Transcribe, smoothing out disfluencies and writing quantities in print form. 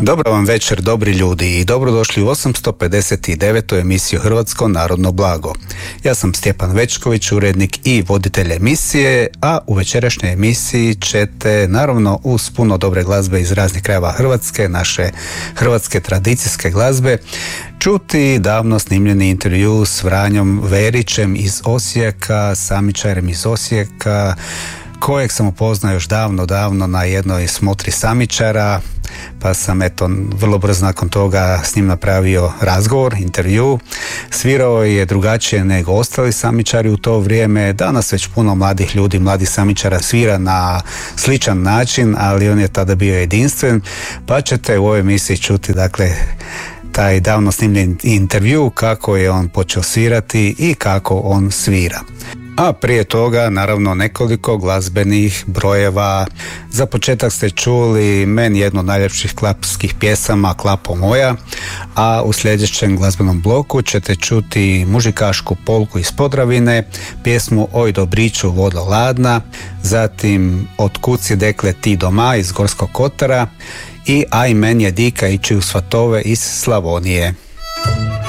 Dobro vam večer, dobri ljudi, i dobrodošli u 859. emisiju Hrvatsko narodno blago. Ja sam Stjepan Večković, urednik i voditelj emisije, a u večerašnjoj emisiji ćete, naravno uz puno dobre glazbe iz raznih krajeva Hrvatske, naše hrvatske tradicijske glazbe, čuti davno snimljeni intervju s Vranjom Verićem iz Osijeka, samičarem iz Osijeka, kojeg sam upoznao još davno na jednoj smotri samičara, pa sam vrlo brzo nakon toga s njim napravio razgovor, intervju. Svirao je drugačije nego ostali samičari u to vrijeme. Danas već puno mladih ljudi, mladih samičara svira na sličan način, ali on je tada bio jedinstven, pa ćete u ovoj emisiji čuti taj davno snimljen intervju, kako je on počeo svirati i kako on svira. A prije toga, naravno, nekoliko glazbenih brojeva. Za početak ste čuli meni jednu od najljepših klapskih pjesama, Klapo moja, a u sljedećem glazbenom bloku ćete čuti mužikašku polku iz Podravine, pjesmu Oj Dobriću voda ladna, zatim Od kuci dekle ti doma iz Gorskog kotara i Aj men je dika ići u svatove iz Slavonije.